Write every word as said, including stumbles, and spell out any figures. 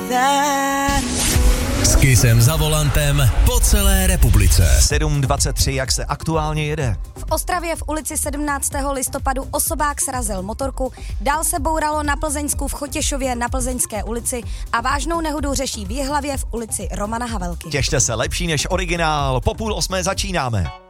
S Kissem za volantem po celé republice. sedm dvacet tři, jak se aktuálně jede? V Ostravě v ulici sedmnáctého listopadu osobák srazil motorku, dál se bouralo na Plzeňsku v Chotěšově na Plzeňské ulici a vážnou nehodu řeší v Jihlavě v ulici Romana Havelky. Těšte se, lepší než originál, po půl osmé začínáme.